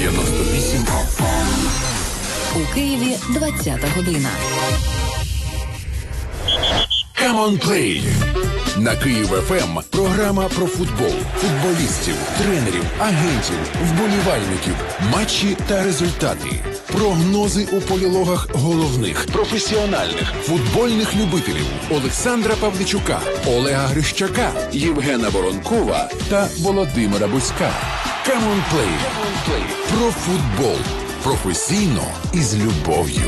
98. У Києві 20-та година. Come on play! На Київ ФМ програма про футбол, футболістів, тренерів, агентів, вболівальників, матчі та результати. Прогнози у полілогах головних, професіональних, футбольних любителів Олександра Павличука, Олега Грищака, Євгена Воронкова та Володимира Буська. Come on play! Про футбол. Професійно і з любов'ю.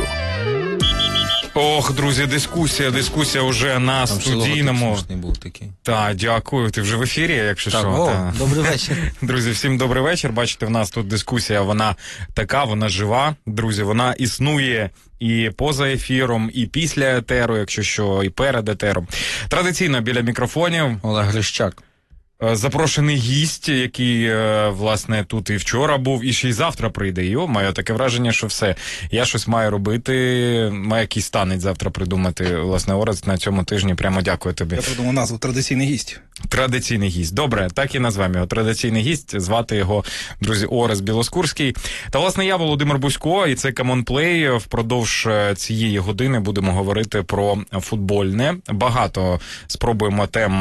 Ох, друзі, дискусія вже на студійному. Був такий. Так, дякую. Ти вже в ефірі, якщо так, що. Добрий вечір. Друзі, всім добрий вечір. Бачите, в нас тут дискусія, вона така, вона жива. Друзі, вона існує і поза ефіром, і після етеру, якщо що, і перед етером. Традиційно біля мікрофонів Олег Грищак. Запрошений гість, який, власне, тут і вчора був, і ще й завтра прийде. Йо, маю таке враження, що все. Я щось маю робити, маю якийсь танець завтра придумати. Власне, Орес, на цьому тижні прямо дякую тобі. Я придумав назву «Традиційний гість». Традиційний гість. Добре, так і назвемо його. Традиційний гість. Звати його, друзі, Орес Білоскурський. Та, власне, я Володимир Бусько, і це Come on Play. Впродовж цієї години будемо говорити про футбольне. Багато спробуємо тем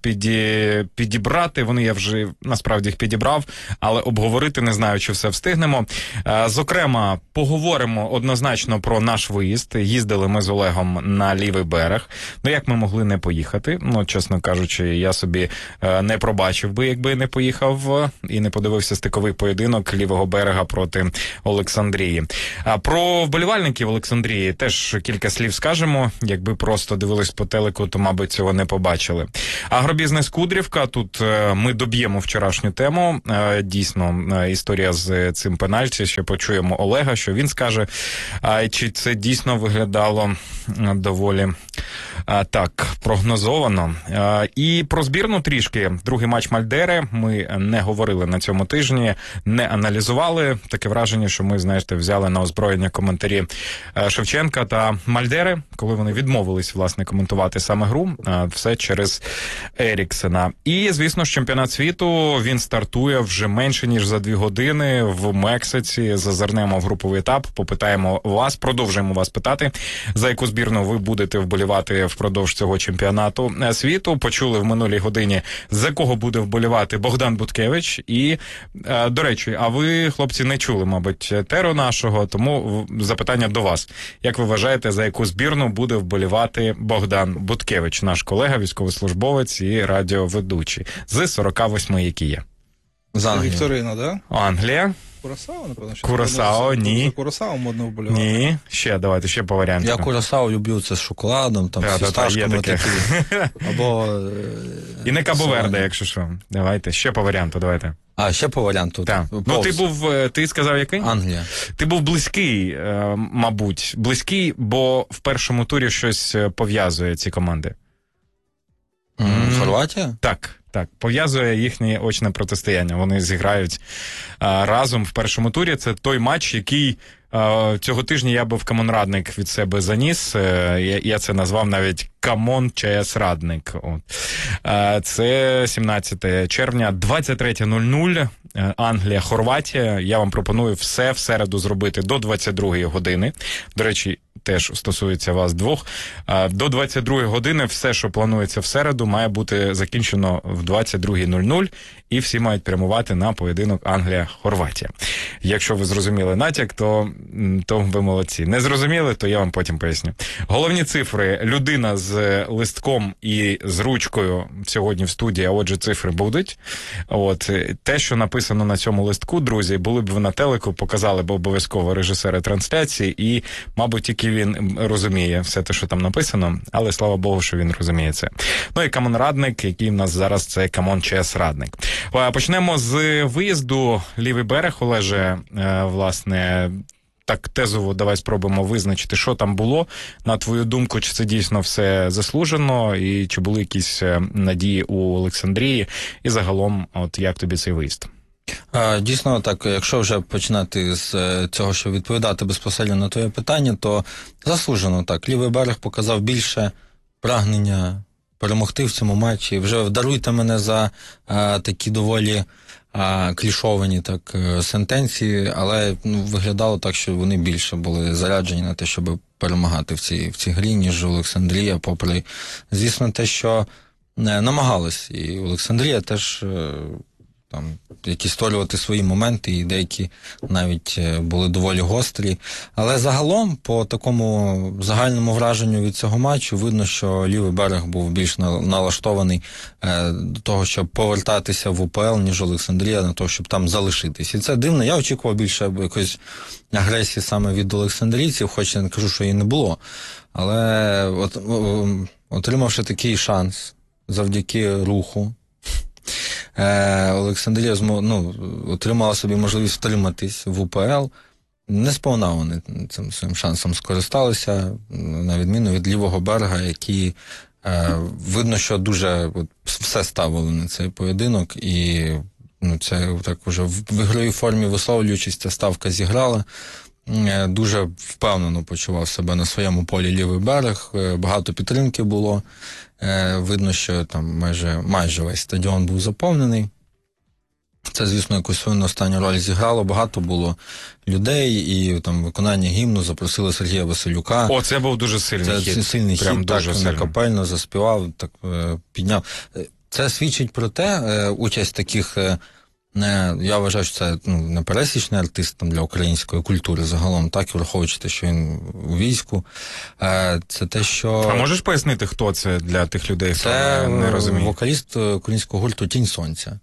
підібрати. Вони я вже, насправді, їх підібрав, але обговорити не знаю, чи все встигнемо. Зокрема, поговоримо однозначно про наш виїзд. Їздили ми з Олегом на лівий берег. Ну, як ми могли не поїхати? Ну, чесно кажучи, я собі не пробачив би, якби не поїхав і не подивився стиковий поєдинок лівого берега проти Олександрії. Про вболівальників Олександрії теж кілька слів скажемо. Якби просто дивились по телеку, то, мабуть, цього не побачили. Агробізнес Кудрівка. Тут ми доб'ємо вчорашню тему. Дійсно, історія з цим пенальті. Ще почуємо Олега, що він скаже. Чи це дійсно виглядало доволі так прогнозовано. І про збірну трішки. Другий матч Мальдери. Ми не говорили на цьому тижні, не аналізували. Таке враження, що ми, знаєте, взяли на озброєння коментарі Шевченка та Мальдери, коли вони відмовились, власне, коментувати саме гру. Все через Еріксена. І, звісно ж, чемпіонат світу, він стартує вже менше, ніж за 2 години в Мексиці. Зазирнемо в груповий етап, попитаємо вас, продовжуємо вас питати, за яку збірну ви будете вболівати впродовж цього чемпіонату світу. Почули в минулій годині, за кого буде вболівати Богдан Буткевич. І, до речі, а ви, хлопці, не чули, мабуть, етеру нашого, тому запитання до вас. Як ви вважаєте, за яку збірну буде вболівати Богдан Буткевич, наш колега, військовослужбовець і радіоведучий, з 48, які є? З Англії. Вікторина, да? Англія. Курасао, напевно. Курасао, ні. Курасао модно вболівати. Ні. Давайте, ще по варіантам. Я Курасао люблю, це з шоколадом, там, з фісташками такі. Або... І не Кабо-Верде, якщо що. Давайте, ще по варіанту, давайте. Ще по варіанту. Так. Ну, ти сказав який? Англія. Ти був близький, мабуть. Близький, бо в першому турі щось пов'язує ці команди. Хорватія? Так, пов'язує їхнє очне протистояння. Вони зіграють разом в першому турі. Це той матч, який цього тижня я би в Камон-Радник від себе заніс. Я це назвав навіть Камон ЧС Радник. Це 17 червня, 23:00. Англія, Хорватія. Я вам пропоную все в середу зробити до 22-ї години. До речі, теж стосується вас двох. До 22-ї години все, що планується в середу, має бути закінчено в 22:00, і всі мають прямувати на поєдинок Англія-Хорватія. Якщо ви зрозуміли натяк, то ви молодці. Не зрозуміли, то я вам потім поясню. Головні цифри. Людина з листком і з ручкою сьогодні в студії, а отже, цифри будуть. Те, що написано на цьому листку, друзі, були б ви на телеку, показали б обов'язково режисери трансляції, і, мабуть, тільки він розуміє все те, що там написано, але слава Богу, що він розуміє це. Ну і Камон-Радник, який в нас зараз, це Камон ЧС Радник. Почнемо з виїзду. Лівий берег, Олеже, власне, так тезово давай спробуємо визначити, що там було. На твою думку, чи це дійсно все заслужено, і чи були якісь надії у Олександрії, і загалом, як тобі цей виїзд? Дійсно, так, якщо вже починати з цього, що відповідати безпосередньо на твоє питання, то заслужено так. Лівий берег показав більше прагнення перемогти в цьому матчі. Вже вдаруйте мене за такі доволі клішовані так сентенції, але виглядало так, що вони більше були заряджені на те, щоб перемагати в цій грі, ніж Олександрія, попри, звісно, те, що намагалась. І Олександрія теж там якісь створювати свої моменти, і деякі навіть були доволі гострі. Але загалом, по такому загальному враженню від цього матчу, видно, що лівий берег був більш налаштований до того, щоб повертатися в УПЛ, ніж Олександрія, на того, щоб там залишитись. І це дивно. Я очікував більше якоїсь агресії саме від олександрійців, хоч я не кажу, що її не було. Але отримавши такий шанс завдяки руху, Олександрія отримала собі можливість втриматись в УПЛ. Не сповна вони цим своїм шансом скористалися, на відміну від лівого берега, які видно, що дуже все ставили на цей поєдинок, і це так уже в ігровій формі висловлюючись, ця ставка зіграла. Дуже впевнено почував себе на своєму полі лівий берег, багато підтримки було. Видно, що там майже весь стадіон був заповнений. Це, звісно, якусь свою останню роль зіграло. Багато було людей, і там виконання гімну запросили Сергія Василюка. О, це був дуже сильний хід. Це сильний хід, так, накапельно заспівав, так підняв. Це свідчить про те, участь таких... Я вважаю, що це непересічний артист там, для української культури загалом, так, і враховуючи те, що він у війську. Це те, що... А можеш пояснити, хто це для тих людей, хто не розуміє? Це вокаліст українського гурту «Тінь сонця».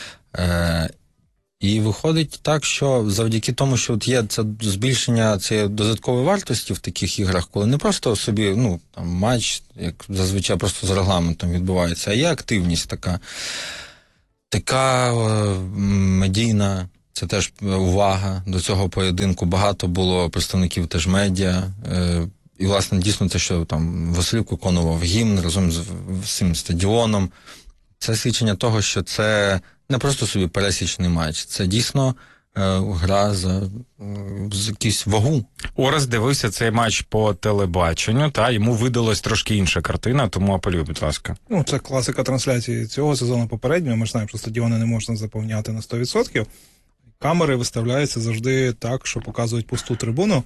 І виходить так, що завдяки тому, що от є це збільшення цієї додаткової вартості в таких іграх, коли не просто собі, там матч, як зазвичай просто з регламентом відбувається, а є активність така медійна, це теж увага до цього поєдинку. Багато було представників теж медіа. І, власне, дійсно те, що там Василюк виконував гімн разом з всім стадіоном. Це свідчення того, що це не просто собі пересічний матч, це дійсно гра за якусь вагу. Орес дивився цей матч по телебаченню, та йому видалась трошки інша картина, тому апелюю, будь ласка. Це класика трансляції цього сезону попереднього. Ми ж знаємо, що стадіони не можна заповняти на 100%. Камери виставляються завжди так, що показують пусту трибуну.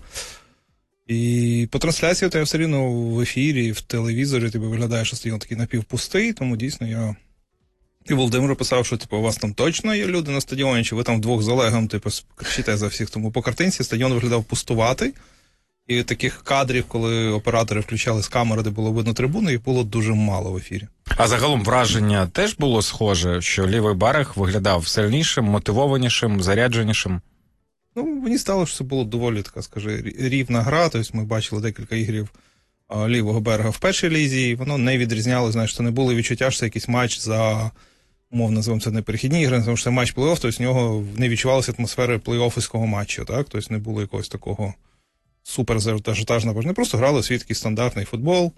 І по трансляції у тебе все рівно в ефірі, в телевізорі тебе виглядає, що стадіон такий напівпустий, тому дійсно я... І Володимир писав, що у вас там точно є люди на стадіоні, чи ви там вдвох з Олегом кричите за всіх. Тому по картинці стадіон виглядав пустуватий. І таких кадрів, коли оператори включали з камери, де було видно трибуни, їх було дуже мало в ефірі. А загалом враження теж було схоже, що лівий берег виглядав сильнішим, мотивованішим, зарядженішим? Мені стало, що це було доволі, рівна гра. Тобто ми бачили декілька ігрів лівого берега в першій лізі, і воно не відрізняло, що не було відчуття, що це якийсь матч за, умовно називаємо це не перехідні ігри, тому що це матч плей-офф, тобто в нього не відчувалося атмосфери плей-оффівського матчу, так? Тобто не було якогось такого супер-ажіотажного. Не просто грали свій такий стандартний футбол.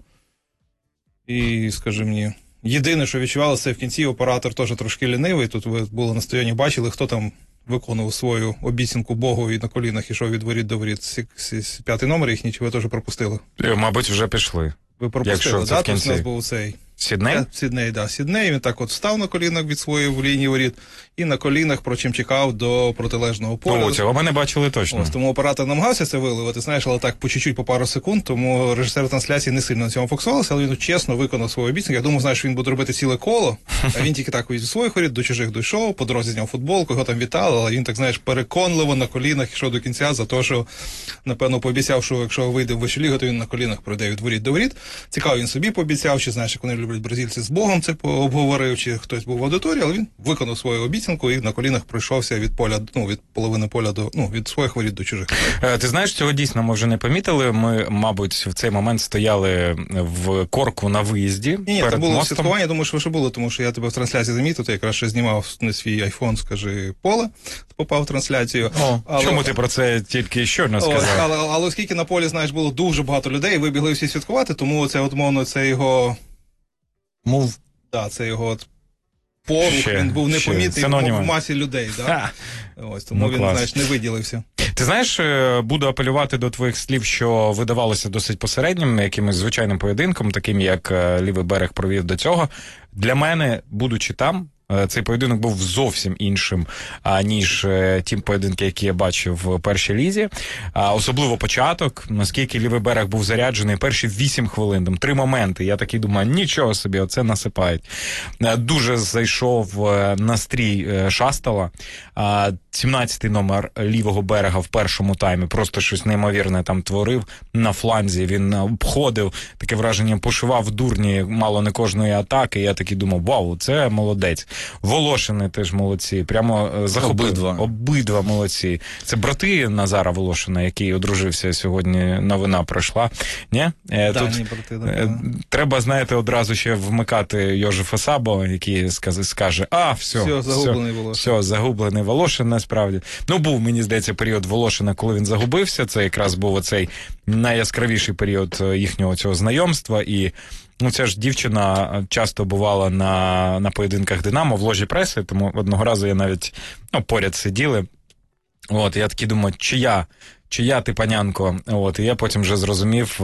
І, скажи мені, єдине, що відчувалося, це в кінці оператор теж трошки лінивий. Тут ви були на стадіоні, бачили, хто там виконував свою обіцянку Богу і на колінах ішов від воріт до воріт. П'ятий номер їхній, чи ви теж пропустили? Мабуть, вже пішли. Ви пропустили, так? Тут у нас був цей... Сідней? Сідней. Він так став на колінах від своєї лінії воріт і на колінах, прочим чекав до протилежного поля. Цього ми не бачили точно. Тому оператор намагався це виливати, але так по чуть-чуть, по пару секунд, тому режисер трансляції не сильно на цьому фокусувався, але він чесно виконав свою обіцянку. Я думав, що він буде робити ціле коло, а він тільки так від своїх воріт до чужих дійшов, по дорозі зняв футболку, його там вітали, але він так, переконливо на колінах йшов до кінця за те, що, напевно, пообіцяв, що якщо вийде в вищу лігу, то він на колінах пройде від воріт до воріт. Цікаво, він собі пообіцяв, чи як вони люблять бразильці з Богом це обговорив, чи хтось був в аудиторії, але він виконав свою обіцянку і на колінах пройшовся від поля, від половини поля до, від своїх воріт до чужих. Ти знаєш, цього дійсно ми вже не помітили. Ми, мабуть, в цей момент стояли в Корку на виїзді. Ні, перед це було мостом. святкування, я думаю, що ви ще було, тому що я тебе в трансляції замітив, ти якраз ще знімав на свій айфон, поле, попав в трансляцію. Чому ти про це тільки щойно сказав? Але оскільки на полі, було дуже багато людей, вибігли всі святкувати, тому це, мовно, це його... це його порух, він був непомітний в масі людей. Тому він, не виділився. Ти знаєш, буду апелювати до твоїх слів, що видавалося досить посереднім, якимось звичайним поєдинком, таким, як лівий берег провів до цього. Для мене, будучи там, Цей поєдинок був зовсім іншим, ніж ті поєдинки, які я бачив в першій лізі. Особливо початок, наскільки лівий берег був заряджений, перші 8 хвилин, там 3 моменти. Я такий думаю, нічого собі, оце насипають. Дуже зайшов настрій Шастала. 17-й номер лівого берега в першому таймі просто щось неймовірне там творив на фланзі. Він обходив, таке враження, пошивав дурні мало не кожної атаки. Я такий думав, вау, це молодець. Волошини теж молодці. Прямо захопив. Обидва молодці. Це брати Назара Волошина, який одружився сьогодні, новина пройшла. Ні? Тут треба, знаєте, одразу ще вмикати Йожефа Сабо, який скаже, все, загублений Волошин, насправді. Ну, був, мені здається, період Волошина, коли він загубився. Це якраз був оцей найяскравіший період їхнього цього знайомства. І ця ж дівчина часто бувала на поєдинках Динамо в ложі преси, тому одного разу я навіть поряд сиділи. Я такий думаю, чия ти, панянко? І я потім вже зрозумів,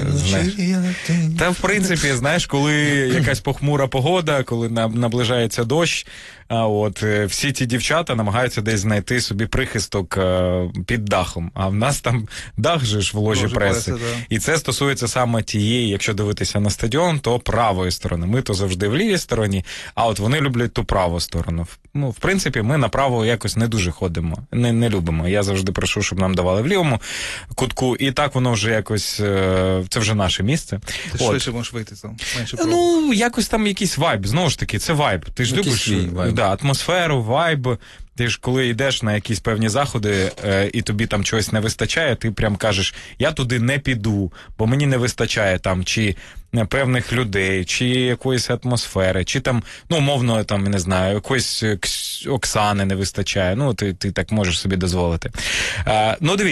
та в принципі, знаєш, коли якась похмура погода, коли наближається дощ, всі ті дівчата намагаються десь знайти собі прихисток під дахом. А в нас там дах же ж в ложі преси. І це стосується саме тієї, якщо дивитися на стадіон, то правої сторони. Ми то завжди в лівій стороні, а от вони люблять ту праву сторону. В принципі, ми направо якось не дуже ходимо, не любимо. Я завжди прошу, щоб нам давали в лівому кутку, і так воно вже якось, це вже наше місце. Ти швидше можеш вийти там, менше якось там якийсь вайб, знову ж таки, це вайб. Ти ж любиш атмосферу, вайб. Ти ж коли йдеш на якісь певні заходи і тобі там чогось не вистачає, ти прям кажеш, я туди не піду, бо мені не вистачає там чи певних людей, чи якоїсь атмосфери, чи там, умовно, там, не знаю, якоїсь Оксани не вистачає. Ти так можеш собі дозволити. Дивіться.